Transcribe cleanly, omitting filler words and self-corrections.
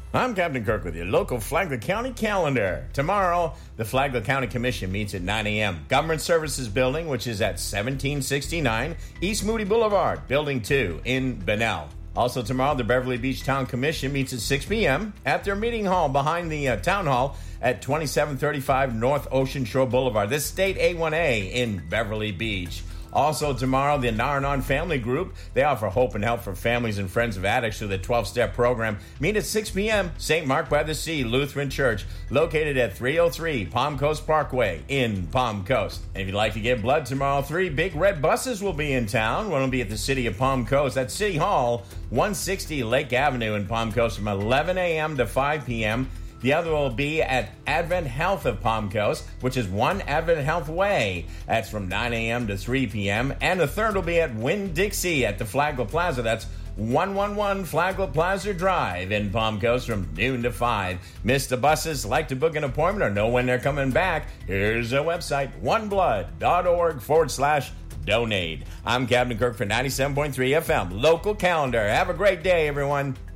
I'm Captain Kirk with your local Flagler County calendar. Tomorrow, the Flagler County Commission meets at 9 a.m. Government Services Building, which is at 1769 East Moody Boulevard, Building 2 in Bunnell. Also tomorrow, the Beverly Beach Town Commission meets at 6 p.m. at their meeting hall behind the Town Hall at 2735 North Ocean Shore Boulevard. This is State A1A in Beverly Beach. Also tomorrow, the Naranon Family Group, they offer hope and help for families and friends of addicts through the 12-step program. Meet at 6 p.m. St. Mark by the Sea Lutheran Church, located at 303 Palm Coast Parkway in Palm Coast. And if you'd like to give blood tomorrow, 3 big red buses will be in town. One will be at the City of Palm Coast at City Hall, 160 Lake Avenue in Palm Coast from 11 a.m. to 5 p.m. The other will be at Advent Health of Palm Coast, which is 1 Advent Health Way. That's from 9 a.m. to 3 p.m. And the third will be at Winn-Dixie at the Flagler Plaza. That's 111 Flagler Plaza Drive in Palm Coast from noon to 5. Miss the buses, like to book an appointment, or know when they're coming back? Here's a website, oneblood.org/donate. I'm Captain Kirk for 97.3 FM, local calendar. Have a great day, everyone.